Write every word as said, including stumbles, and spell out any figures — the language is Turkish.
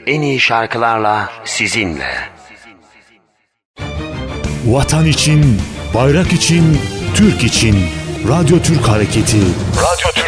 en iyi şarkılarla sizinle. Vatan için, bayrak için, Türk için Radyo Türk Hareketi. Radyo Türk